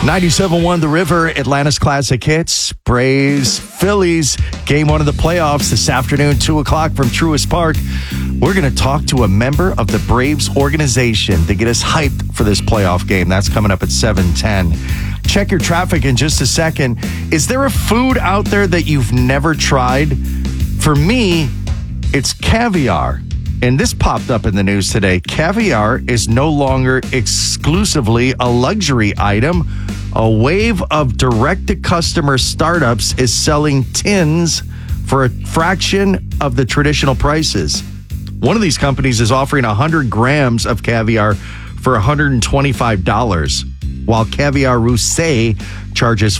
97.1 The River, Atlanta's Classic Hits, Braves, Phillies, game one of the playoffs this afternoon, 2 o'clock from Truist Park. We're going to talk to a member of the Braves organization to get us hyped for this playoff game. That's coming up at 7:10. Check your traffic in just a second. Is there a food out there that you've never tried? For me, it's caviar. And this popped up in the news today. Caviar is no longer exclusively a luxury item. A wave of direct-to-customer startups is selling tins for a fraction of the traditional prices. One of these companies is offering 100 grams of caviar for $125, while Caviar Roussé charges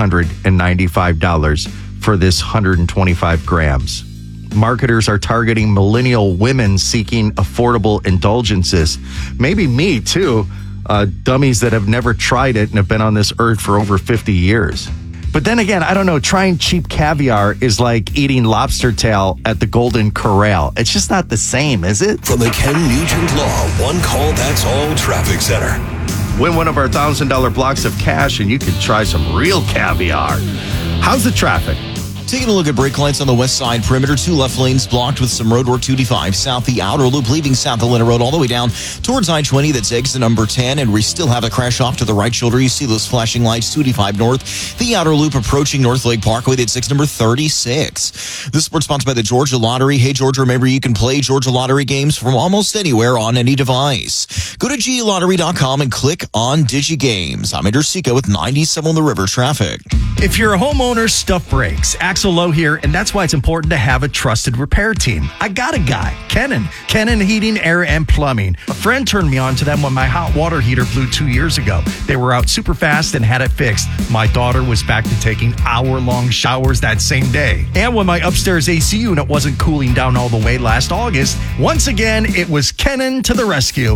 $495 for this 125 grams. Marketers are targeting millennial women seeking affordable indulgences. Maybe me, too. Dummies that have never tried it and have been on this earth for over 50 years. But then again, I don't know. Trying cheap caviar is like eating lobster tail at the Golden Corral. It's just not the same, is it? From the Ken Nugent Law One Call That's All Traffic Center. Win one of our $1,000 blocks of cash and you can try some real caviar. How's the traffic? Taking a look at brake lights on the west side perimeter. 2 left lanes blocked with some road work. 285 south the outer loop leaving South Atlanta Road all the way down towards I-20. That's exit number 10. And we still have a crash off to the right shoulder. You see those flashing lights. 285 north. The outer loop approaching North Lake Parkway. That's exit number 36. This sports sponsored by the Georgia Lottery. Hey, Georgia, remember you can play Georgia Lottery games from almost anywhere on any device. Go to GLottery.com and click on DigiGames. I'm Andrew Seco with 97 on the River traffic. If you're a homeowner, stuff breaks. Axel Lowe here, and that's why it's important to have a trusted repair team. I got a guy, Kenan Heating, Air, and Plumbing. A friend turned me on to them when my hot water heater blew 2 years ago. They were out super fast and had it fixed. My daughter was back to taking hour-long showers that same day. And when my upstairs AC unit wasn't cooling down all the way last August, once again, it was Kenan to the rescue.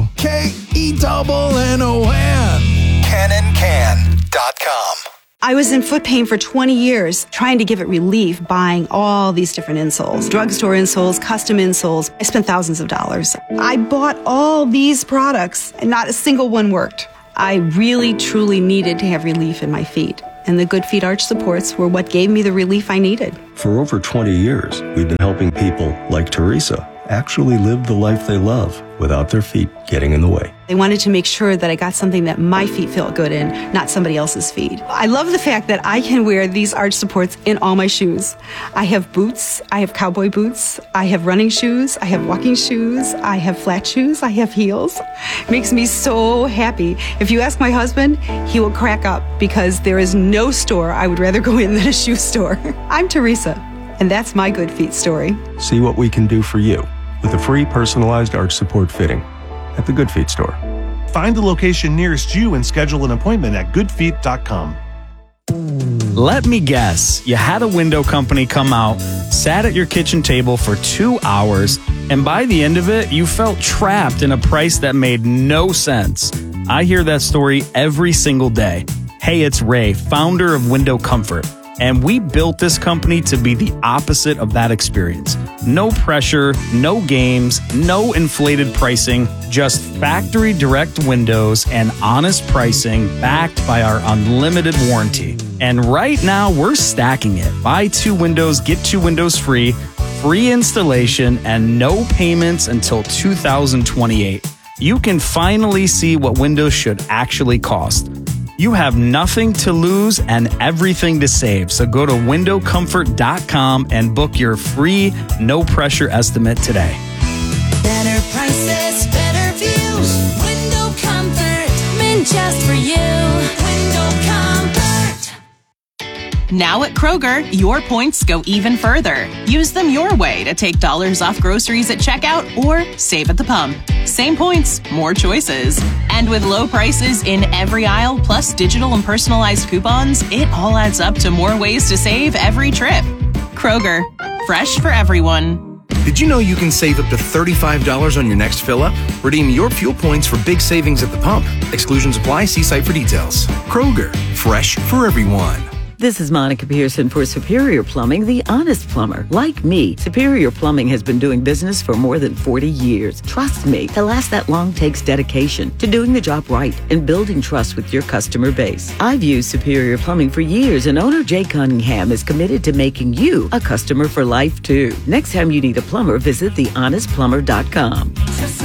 KENNON. KenNonCan.com. I was in foot pain for 20 years, trying to give it relief, buying all these different insoles, drugstore insoles, custom insoles. I spent thousands of dollars. I bought all these products, and not a single one worked. I really, truly needed to have relief in my feet, and the Good Feet arch supports were what gave me the relief I needed. For over 20 years, we've been helping people like Teresa actually live the life they love without their feet getting in the way. They wanted to make sure that I got something that my feet felt good in, not somebody else's feet. I love the fact that I can wear these arch supports in all my shoes. I have boots, I have cowboy boots, I have running shoes, I have walking shoes, I have flat shoes, I have heels. It makes me so happy. If you ask my husband, he will crack up because there is no store I would rather go in than a shoe store. I'm Teresa, and that's my Good Feet story. See what we can do for you with a free personalized arch support fitting at the Good Feet store. Find the location nearest you and schedule an appointment at goodfeet.com. Let me guess, you had a window company come out, sat at your kitchen table for 2 hours, and by the end of it, you felt trapped in a price that made no sense. I hear that story every single day. Hey, it's Ray, founder of Window Comfort. And we built this company to be the opposite of that experience. No pressure, no games, no inflated pricing, just factory direct windows and honest pricing backed by our unlimited warranty. And right now we're stacking it. Buy 2 windows, get 2 windows free, free installation, and no payments until 2028. You can finally see what windows should actually cost. You have nothing to lose and everything to save. So go to windowcomfort.com and book your free, no-pressure estimate today. Better prices, better views. Window Comfort, meant just for you. Window Comfort. Now at Kroger, your points go even further. Use them your way to take dollars off groceries at checkout or save at the pump. Same points, more choices. And with low prices in every aisle, plus digital and personalized coupons, it all adds up to more ways to save every trip. Kroger, fresh for everyone. Did you know you can save up to $35 on your next fill-up? Redeem your fuel points for big savings at the pump. Exclusions apply. See site for details. Kroger, fresh for everyone. This is Monica Pearson for Superior Plumbing, the honest plumber. Like me, Superior Plumbing has been doing business for more than 40 years. Trust me, to last that long takes dedication to doing the job right and building trust with your customer base. I've used Superior Plumbing for years, and owner Jay Cunningham is committed to making you a customer for life, too. Next time you need a plumber, visit thehonestplumber.com.